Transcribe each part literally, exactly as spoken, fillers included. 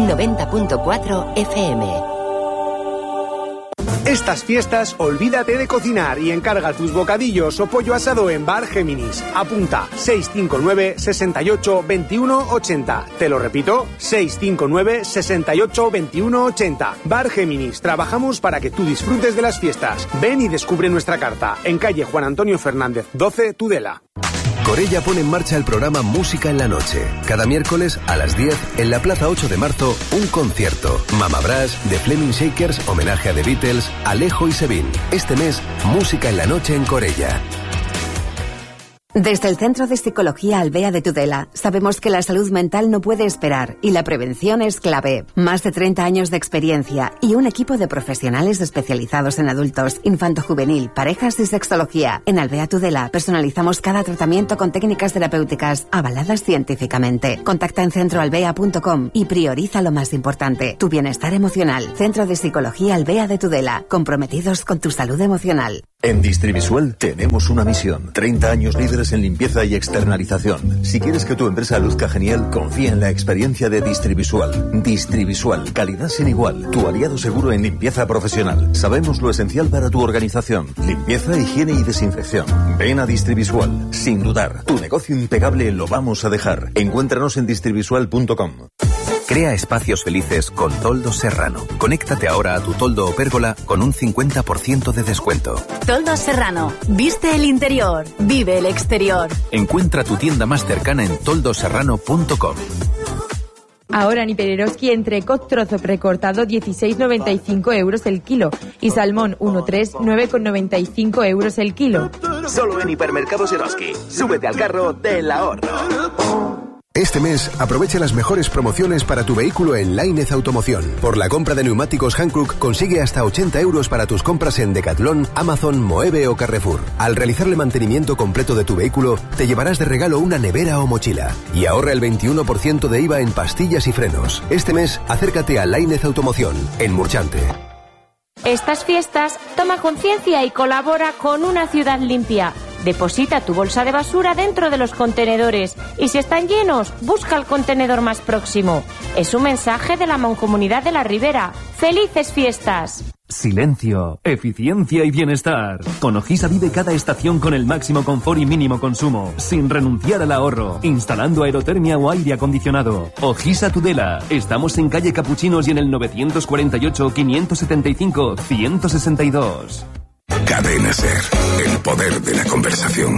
noventa punto cuatro F M. Estas fiestas, olvídate de cocinar y encarga tus bocadillos o pollo asado en Bar Géminis. Apunta seis cinco nueve, seis ocho, dos uno ocho cero. Te lo repito, seis cinco nueve, seis ocho, dos uno ocho cero. Bar Géminis. Trabajamos para que tú disfrutes de las fiestas. Ven y descubre nuestra carta. En calle Juan Antonio Fernández, doce, Tudela. Corella pone en marcha el programa Música en la Noche. Cada miércoles a las diez, en la Plaza ocho de marzo, un concierto. Mama Brass, The Flaming Shakers, homenaje a The Beatles, Alejo y Sebin. Este mes, Música en la Noche en Corella. Desde el Centro de Psicología Albea de Tudela, sabemos que la salud mental no puede esperar y la prevención es clave. Más de treinta años de experiencia y un equipo de profesionales especializados en adultos, infanto-juvenil, parejas y sexología. En Albea Tudela personalizamos cada tratamiento con técnicas terapéuticas avaladas científicamente. Contacta en centroalbea punto com y prioriza lo más importante, tu bienestar emocional. Centro de Psicología Albea de Tudela, comprometidos con tu salud emocional. En Distrivisual tenemos una misión. treinta años líderes en limpieza y externalización. Si quieres que tu empresa luzca genial, confía en la experiencia de Distrivisual. Distrivisual, calidad sin igual. Tu aliado seguro en limpieza profesional. Sabemos lo esencial para tu organización. Limpieza, higiene y desinfección. Ven a Distrivisual. Sin dudar, tu negocio impecable lo vamos a dejar. Encuéntranos en distrivisual punto com. Crea espacios felices con Toldos Serrano. Conéctate ahora a tu toldo o pérgola con un cincuenta por ciento de descuento. Toldos Serrano. Viste el interior. Vive el exterior. Encuentra tu tienda más cercana en toldos serrano punto com. Ahora en Hipereroski entrecot trozo precortado dieciséis con noventa y cinco euros el kilo y salmón uno tres nueve con noventa y cinco euros el kilo. Solo en Hipermercados Eroski. Súbete al carro del ahorro. Este mes, aprovecha las mejores promociones para tu vehículo en Lainez Automoción. Por la compra de neumáticos Hankook, consigue hasta ochenta euros para tus compras en Decathlon, Amazon, Moeve o Carrefour. Al realizarle mantenimiento completo de tu vehículo, te llevarás de regalo una nevera o mochila. Y ahorra el veintiuno por ciento de I V A en pastillas y frenos. Este mes, acércate a Lainez Automoción, en Murchante. Estas fiestas, toma conciencia y colabora con una ciudad limpia. Deposita tu bolsa de basura dentro de los contenedores y si están llenos, busca el contenedor más próximo. Es un mensaje de la Mancomunidad de la Ribera. ¡Felices fiestas! Silencio, eficiencia y bienestar. Con Ojisa vive cada estación con el máximo confort y mínimo consumo, sin renunciar al ahorro, instalando aerotermia o aire acondicionado. Ojisa Tudela. Estamos en calle Capuchinos y en el novecientos cuarenta y ocho, quinientos setenta y cinco, ciento sesenta y dos. Cadena Ser, el poder de la conversación.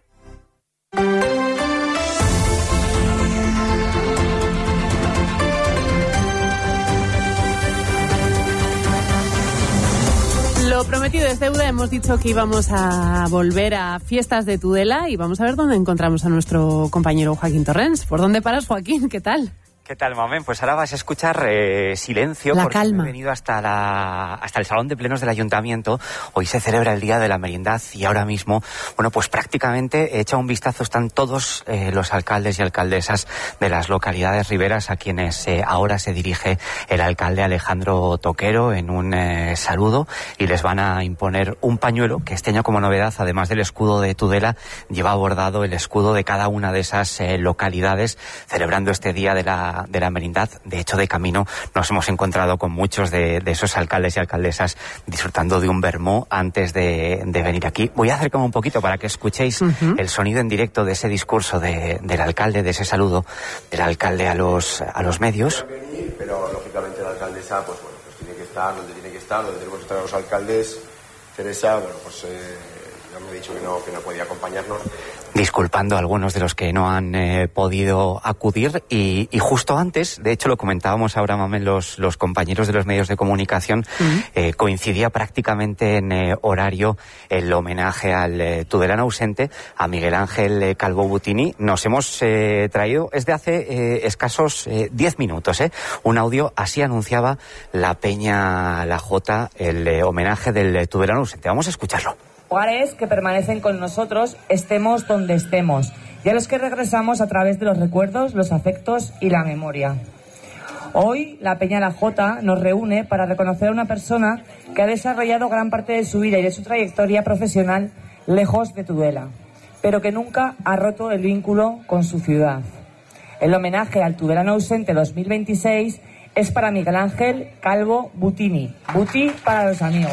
Lo prometido es deuda, hemos dicho que íbamos a volver a fiestas de Tudela y vamos a ver dónde encontramos a nuestro compañero Joaquín Torrens. ¿Por dónde paras, Joaquín? ¿Qué tal? ¿Qué tal, Mamen? Pues ahora vas a escuchar eh, silencio la porque calma. he venido hasta, la, hasta el Salón de Plenos del Ayuntamiento. Hoy se celebra el Día de la Merindad y ahora mismo, bueno, pues prácticamente he echado un vistazo, están todos eh, los alcaldes y alcaldesas de las localidades riberas a quienes eh, ahora se dirige el alcalde Alejandro Toquero en un eh, saludo y les van a imponer un pañuelo que este año como novedad, además del escudo de Tudela, lleva bordado el escudo de cada una de esas eh, localidades celebrando este Día de la de la merindad. De hecho, de camino nos hemos encontrado con muchos de, de esos alcaldes y alcaldesas disfrutando de un vermú antes de, de venir aquí. Voy a acercarme un poquito para que escuchéis uh-huh. el sonido en directo de ese discurso de, del alcalde, de ese saludo del alcalde a los, a los medios. Pero lógicamente la alcaldesa, pues bueno, pues tiene que estar donde tiene que estar, donde tenemos que estar los alcaldes. Teresa, bueno, pues eh, ya me ha dicho que no, que no podía acompañarnos. Disculpando a algunos de los que no han eh, podido acudir y, y justo antes, de hecho lo comentábamos ahora, Mamen, los, los compañeros de los medios de comunicación, uh-huh. eh, coincidía prácticamente en eh, horario el homenaje al eh, tudelano ausente, a Miguel Ángel eh, Calvo Butini. Nos hemos eh, traído, es de hace eh, escasos diez eh, minutos, eh, un audio, así anunciaba la Peña La Jota, el eh, homenaje del eh, tudelano ausente. Vamos a escucharlo. Hogares que permanecen con nosotros, estemos donde estemos, y a los que regresamos a través de los recuerdos, los afectos y la memoria. Hoy, la Peña La Jota nos reúne para reconocer a una persona que ha desarrollado gran parte de su vida y de su trayectoria profesional lejos de Tudela, pero que nunca ha roto el vínculo con su ciudad. El homenaje al tudelano ausente dos mil veintiséis es para Miguel Ángel Calvo Butini. Buti para los amigos.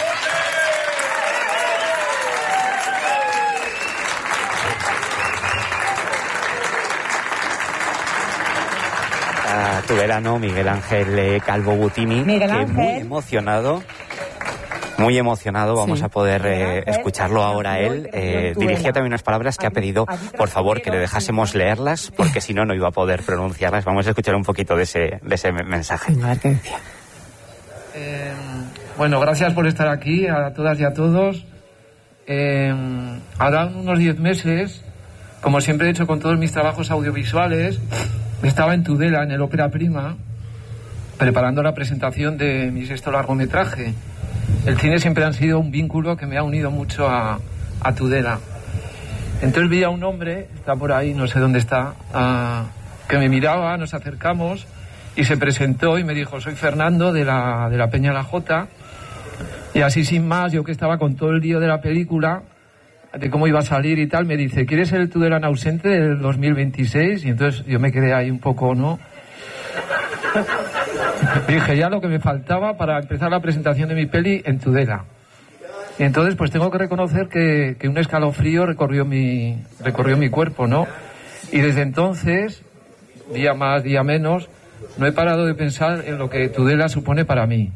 A Tudelano, Miguel Ángel eh, Calvo Butini, Miguel que Ángel. muy emocionado, muy emocionado, vamos Sí. a poder eh, escucharlo ahora él. Eh, dirigía también unas palabras que ha pedido, por favor, que le dejásemos leerlas, porque si no, no iba a poder pronunciarlas. Vamos a escuchar un poquito de ese, de ese mensaje. A ver qué decía. Eh, bueno, gracias por estar aquí, a todas y a todos. Eh, ahora unos diez meses, como siempre he hecho con todos mis trabajos audiovisuales, estaba en Tudela, en el Ópera Prima, preparando la presentación de mi sexto largometraje. El cine siempre ha sido un vínculo que me ha unido mucho a, a Tudela. Entonces vi a un hombre, está por ahí, no sé dónde está, uh, que me miraba, nos acercamos y se presentó y me dijo: soy Fernando de la, de la Peña La Jota. Y así sin más, yo que estaba con todo el lío de la película, de cómo iba a salir y tal, me dice: ¿quieres ser el Tudelano ausente del dos mil veintiséis? Y entonces yo me quedé ahí un poco, ¿no? Dije ya lo que me faltaba para empezar la presentación de mi peli en Tudela. Y entonces pues tengo que reconocer que, que un escalofrío recorrió mi, recorrió mi cuerpo, ¿no? Y desde entonces, día más, día menos, no he parado de pensar en lo que Tudela supone para mí.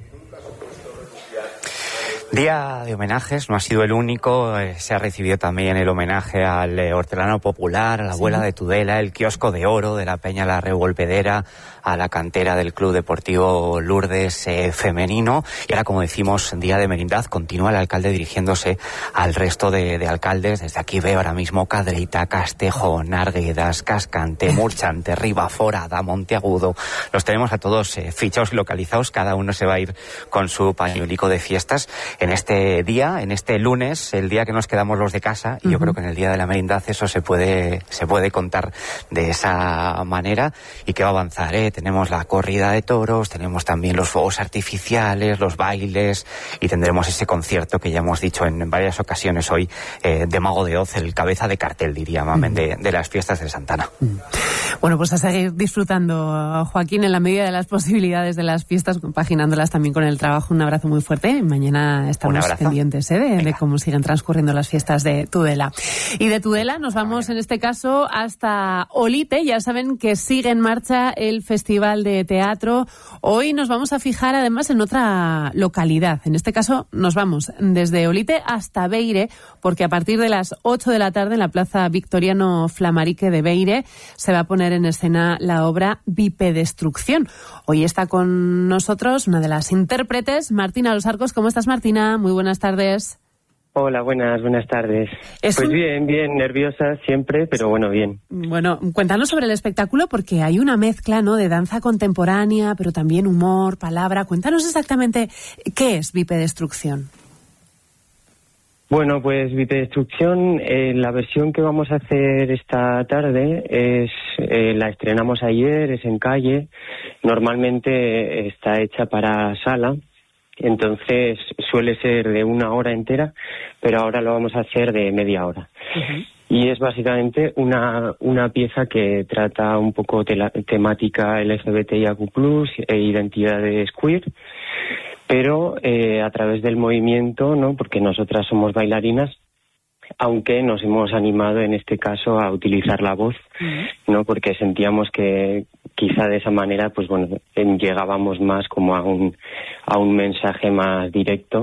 Día de homenajes, no ha sido el único, eh, se ha recibido también el homenaje al eh, hortelano popular, a la abuela Sí. de Tudela, el kiosco de oro de la Peña La Revolvedera, a la cantera del Club Deportivo Lourdes eh, femenino. Y ahora, como decimos, día de merindad, continúa el alcalde dirigiéndose al resto de, de alcaldes. Desde aquí veo ahora mismo Cadreita, Castejo, Narguedas, Cascante, Murchante, Ribaforada, Monteagudo. Los tenemos a todos eh, fichados y localizados, cada uno se va a ir con su pañuelico de fiestas. En este día, en este lunes, el día que nos quedamos los de casa, y uh-huh. yo creo que en el día de la merindad eso se puede se puede contar de esa manera, y que va a avanzar, ¿eh? Tenemos la corrida de toros, tenemos también los fuegos artificiales, los bailes, y tendremos ese concierto que ya hemos dicho en, en varias ocasiones hoy, eh, de Mago de Oz, el cabeza de cartel, diría Mamen, uh-huh. de, de las fiestas de Santana. Uh-huh. Bueno, pues a seguir disfrutando, Joaquín, en la medida de las posibilidades de las fiestas, compaginándolas también con el trabajo. Un abrazo muy fuerte. Mañana estamos pendientes ¿eh? de, de cómo siguen transcurriendo las fiestas de Tudela. Y de Tudela nos vamos en este caso hasta Olite. Ya saben que sigue en marcha el Festival de Teatro. Hoy nos vamos a fijar además en otra localidad. En este caso nos vamos desde Olite hasta Beire, porque a partir de las ocho de la tarde en la Plaza Victoriano Flamarique de Beire se va a poner en escena la obra Vipedestrucción. Hoy está con nosotros una de las intérpretes, Martina Los Arcos. ¿Cómo estás, Martina? Muy buenas tardes. Hola, buenas, buenas tardes. Pues un... bien, bien, nerviosa siempre, pero bueno, bien. Bueno, cuéntanos sobre el espectáculo, porque hay una mezcla, ¿no?, de danza contemporánea, pero también humor, palabra. Cuéntanos exactamente qué es Vipedestrucción. Bueno, pues Vipedestrucción, eh, la versión que vamos a hacer esta tarde es, eh, la estrenamos ayer, es en calle. Normalmente está hecha para sala. Entonces suele ser de una hora entera, pero ahora lo vamos a hacer de media hora. Uh-huh. Y es básicamente una, una pieza que trata un poco tela, temática L G B T I A Q plus, e identidades queer, pero eh, a través del movimiento, ¿no? Porque nosotras somos bailarinas, aunque nos hemos animado en este caso a utilizar la voz, uh-huh. ¿no? Porque sentíamos que quizá de esa manera, pues bueno, llegábamos más como a un a un mensaje más directo.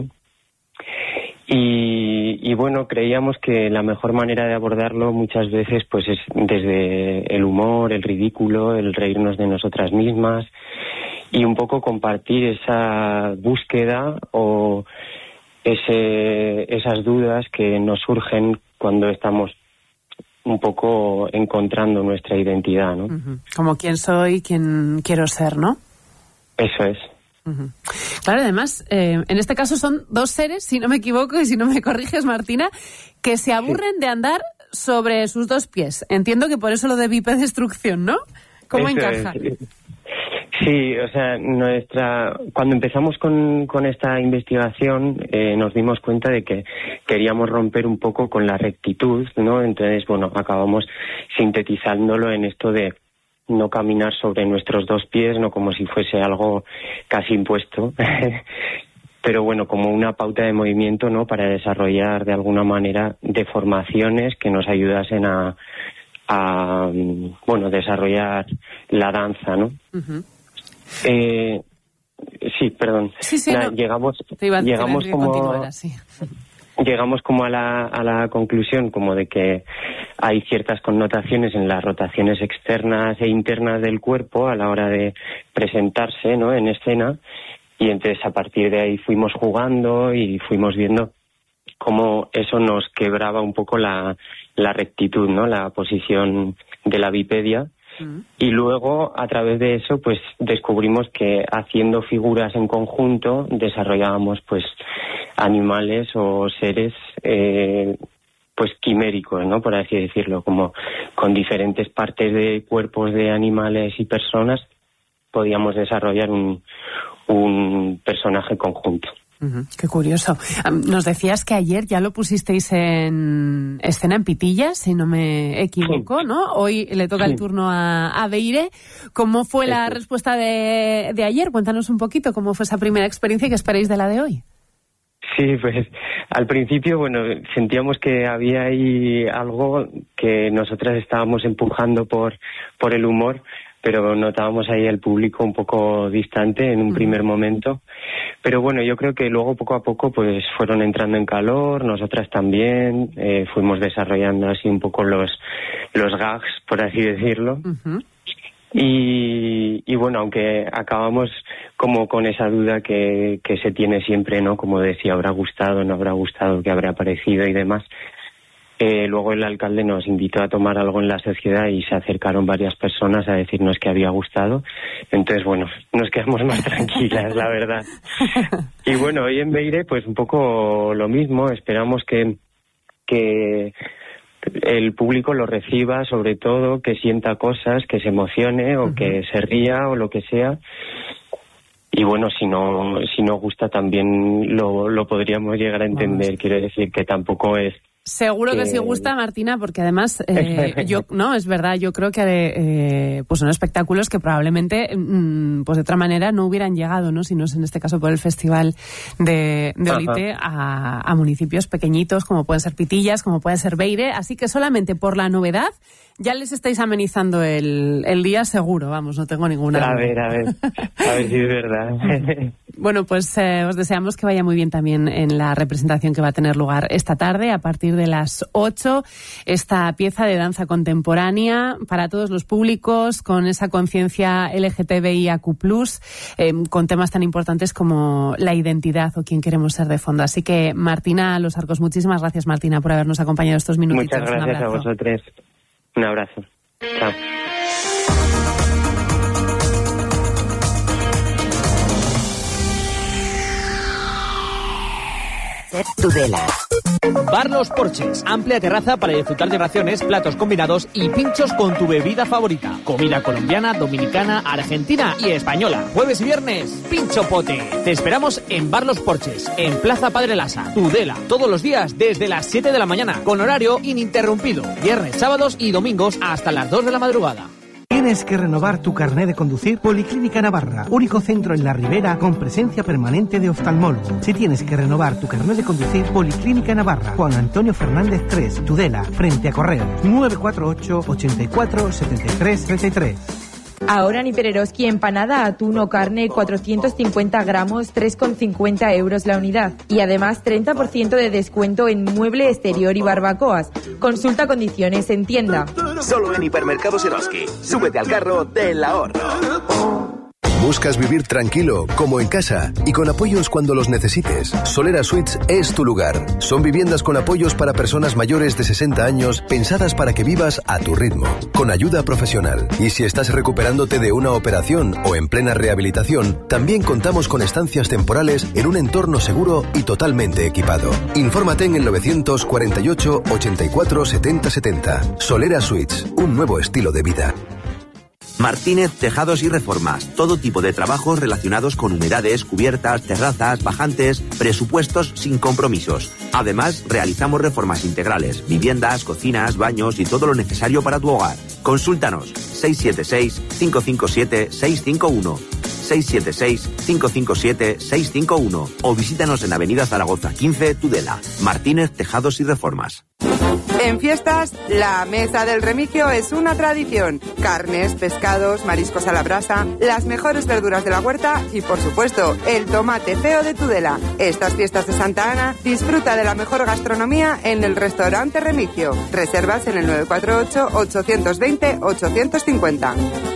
Y, y bueno, creíamos que la mejor manera de abordarlo muchas veces pues es desde el humor, el ridículo, el reírnos de nosotras mismas y un poco compartir esa búsqueda o ese, esas dudas que nos surgen cuando estamos un poco encontrando nuestra identidad, ¿no? Uh-huh. Como quién soy, quién quiero ser, ¿no? Eso es. Uh-huh. Claro, además, eh, en este caso son dos seres, si no me equivoco y si no me corriges, Martina, que se aburren sí. de andar sobre sus dos pies. Entiendo que por eso lo de Vipedestrucción, ¿no? ¿Cómo eso encaja? Es. Sí, o sea, nuestra cuando empezamos con, con esta investigación eh, nos dimos cuenta de que queríamos romper un poco con la rectitud, ¿no? Entonces, bueno, acabamos sintetizándolo en esto de no caminar sobre nuestros dos pies, no como si fuese algo casi impuesto, pero bueno, como una pauta de movimiento, ¿no? Para desarrollar de alguna manera deformaciones que nos ayudasen a, a bueno, desarrollar la danza, ¿no? Uh-huh. Eh, sí, perdón. Sí, sí, Nada, no. Llegamos, iba, llegamos como... Ahora, sí. Llegamos como a la, a la conclusión como de que hay ciertas connotaciones en las rotaciones externas e internas del cuerpo a la hora de presentarse, ¿no? En escena, y entonces a partir de ahí fuimos jugando y fuimos viendo cómo eso nos quebraba un poco la, la rectitud, ¿no? La posición de la bipedia. Uh-huh. Y luego, a través de eso, pues descubrimos que haciendo figuras en conjunto desarrollábamos pues animales o seres eh, pues quiméricos, ¿no? Por así decirlo, como con diferentes partes de cuerpos de animales y personas podíamos desarrollar un, un personaje conjunto. Uh-huh. Qué curioso. Nos decías que ayer ya lo pusisteis en escena en Pitillas, si no me equivoco, sí. ¿no? Hoy le toca sí. el turno a, a Beire. ¿Cómo fue sí. la respuesta de, de ayer? Cuéntanos un poquito cómo fue esa primera experiencia y qué esperáis de la de hoy. Sí, pues al principio, bueno, sentíamos que había ahí algo que nosotras estábamos empujando por, por el humor, pero notábamos ahí al público un poco distante en un primer momento. Pero bueno, yo creo que luego poco a poco pues fueron entrando en calor, nosotras también, eh, fuimos desarrollando así un poco los, los gags, por así decirlo. Uh-huh. Y, y bueno, aunque acabamos como con esa duda que, que se tiene siempre, ¿no? Como decía, habrá gustado, no habrá gustado, qué habrá parecido y demás. Eh, luego el alcalde nos invitó a tomar algo en la sociedad y se acercaron varias personas a decirnos que había gustado. Entonces, bueno, nos quedamos más tranquilas, la verdad. Y bueno, hoy en Beire, pues un poco lo mismo. Esperamos que, que el público lo reciba, sobre todo, que sienta cosas, que se emocione o uh-huh. que se ría o lo que sea. Y bueno, si no, si no gusta también lo, lo podríamos llegar a entender. Vamos. Quiero decir que tampoco es... Seguro que, que sí gusta, Martina, porque además, eh, yo no, es verdad, yo creo que eh, pues son espectáculos que probablemente mm, pues de otra manera no hubieran llegado, ¿no? Si no es en este caso por el Festival de, de Olite a, a municipios pequeñitos como pueden ser Pitillas, como puede ser Beire, así que solamente por la novedad ya les estáis amenizando el, el día seguro, vamos, no tengo ninguna... A ver, a ver, a ver si es verdad. Bueno, pues eh, os deseamos que vaya muy bien también en la representación que va a tener lugar esta tarde a partir de las ocho, esta pieza de danza contemporánea para todos los públicos, con esa conciencia L G T B I A Q plus, eh, con temas tan importantes como la identidad o quién queremos ser de fondo. Así que, Martina Los Arcos, muchísimas gracias, Martina, por habernos acompañado estos minutitos. Muchas gracias a vosotros. Un abrazo. Chao. Tudela. Bar Los Porches, amplia terraza para disfrutar de raciones, platos combinados y pinchos con tu bebida favorita. Comida colombiana, dominicana, argentina y española. Jueves y viernes, pincho pote. Te esperamos en Bar Los Porches, en Plaza Padre Lasa, Tudela. Todos los días desde las siete de la mañana, con horario ininterrumpido. Viernes, sábados y domingos hasta las dos de la madrugada. ¿Tienes que renovar tu carnet de conducir? Policlínica Navarra, único centro en la Ribera con presencia permanente de oftalmólogo. Si tienes que renovar tu carnet de conducir, Policlínica Navarra, Juan Antonio Fernández tres, Tudela, frente a Correos, nueve cuatro ocho, ochenta y cuatro, setenta y tres, treinta y tres. Ahora en Hipereroski, empanada, atún o carne, cuatrocientos cincuenta gramos, tres con cincuenta euros la unidad. Y además treinta por ciento de descuento en mueble exterior y barbacoas. Consulta condiciones en tienda. Solo en Hipermercados Eroski. Súbete al carro del ahorro. ¿Buscas vivir tranquilo, como en casa, y con apoyos cuando los necesites? Solera Suites es tu lugar. Son viviendas con apoyos para personas mayores de sesenta años, pensadas para que vivas a tu ritmo, con ayuda profesional. Y si estás recuperándote de una operación o en plena rehabilitación, también contamos con estancias temporales en un entorno seguro y totalmente equipado. Infórmate en el novecientos cuarenta y ocho, ochenta y cuatro, setenta setenta. Solera Suites, un nuevo estilo de vida. Martínez Tejados y Reformas. Todo tipo de trabajos relacionados con humedades, cubiertas, terrazas, bajantes, presupuestos sin compromisos. Además, realizamos reformas integrales, viviendas, cocinas, baños y todo lo necesario para tu hogar. Consúltanos seis siete seis, cinco cinco siete, seis cinco uno, seis siete seis, cinco cinco siete, seis cinco uno o visítanos en Avenida Zaragoza quince, Tudela. Martínez Tejados y Reformas. En fiestas, la Mesa del Remigio es una tradición. Carnes, pescados, mariscos a la brasa, las mejores verduras de la huerta y, por supuesto, el tomate feo de Tudela. Estas fiestas de Santa Ana, disfruta de la mejor gastronomía en el restaurante Remigio. Reservas en el nueve cuatro ocho, ocho dos cero, ocho cinco cero.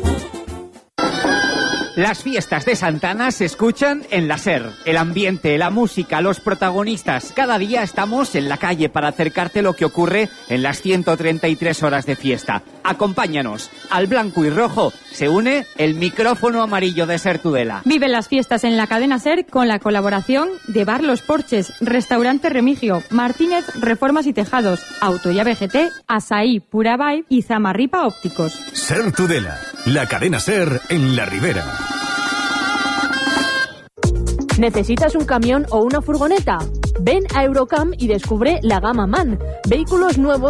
Las fiestas de Santa Ana se escuchan en la SER. El ambiente, la música, los protagonistas. Cada día estamos en la calle para acercarte lo que ocurre en las ciento treinta y tres horas de fiesta. Acompáñanos. Al blanco y rojo se une el micrófono amarillo de SER Tudela. Vive las fiestas en la cadena SER con la colaboración de Bar Los Porches, Restaurante Remigio, Martínez Reformas y Tejados, Autollave G T, Asaí Pura Vibe y Zamarripa Ópticos. SER Tudela, la cadena SER en la Ribera. ¿Necesitas un camión o una furgoneta? Ven a Eurocam y descubre la gama MAN, vehículos nuevos